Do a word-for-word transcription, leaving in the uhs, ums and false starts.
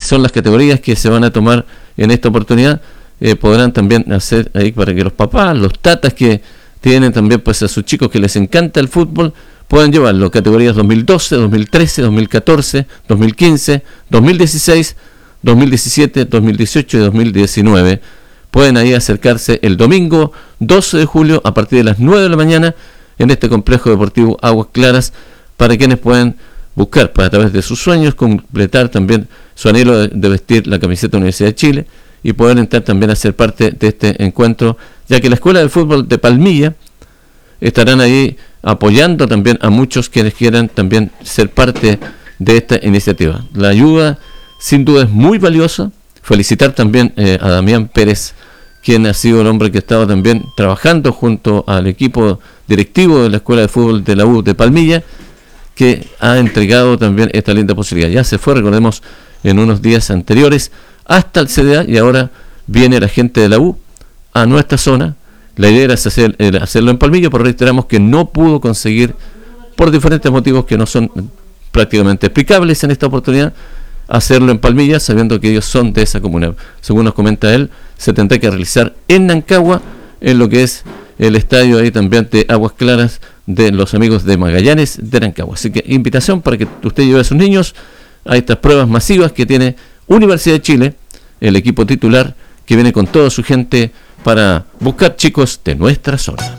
son las categorías que se van a tomar en esta oportunidad. Eh, podrán también hacer ahí para que los papás, los tatas que tienen también pues a sus chicos que les encanta el fútbol, puedan llevarlo. Categorías dos mil doce, dos mil trece, dos mil catorce, dos mil quince, dos mil dieciséis, dos mil diecisiete, dos mil dieciocho y dos mil diecinueve. Pueden ahí acercarse el domingo doce de julio a partir de las nueve de la mañana en este complejo deportivo Aguas Claras, para quienes pueden buscar, para a través de sus sueños, completar también su anhelo de, de vestir la camiseta de la Universidad de Chile y poder entrar también a ser parte de este encuentro, ya que la Escuela de Fútbol de Palmilla estarán ahí apoyando también a muchos quienes quieran también ser parte de esta iniciativa. La ayuda sin duda es muy valiosa. Felicitar también eh, a Damián Pérez, quien ha sido el hombre que ha estado también trabajando junto al equipo directivo de la Escuela de Fútbol de la U de Palmilla, que ha entregado también esta linda posibilidad. Ya se fue, recordemos, en unos días anteriores hasta el C D A, y ahora viene la gente de la U a nuestra zona. La idea era, hacer, era hacerlo en Palmilla, pero reiteramos que no pudo conseguir, por diferentes motivos que no son prácticamente explicables en esta oportunidad, hacerlo en Palmilla, sabiendo que ellos son de esa comuna. Según nos comenta él, se tendrá que realizar en Nancagua, en lo que es el estadio ahí también de Aguas Claras de los amigos de Magallanes de Nancagua. Así que invitación para que usted lleve a sus niños a estas pruebas masivas que tiene Universidad de Chile, el equipo titular que viene con toda su gente para buscar chicos de nuestra zona.